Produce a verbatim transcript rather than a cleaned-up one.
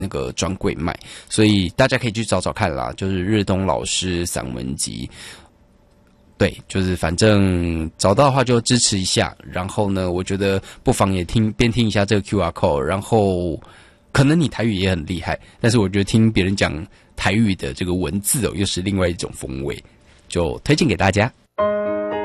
那个专柜卖，所以大家可以去找找看啦，就是日东老师散文集。对，就是反正找到的话就支持一下，然后呢，我觉得不妨也听边听一下这个 Q R code， 然后可能你台语也很厉害，但是我觉得听别人讲台语的这个文字哦，又是另外一种风味，就推荐给大家。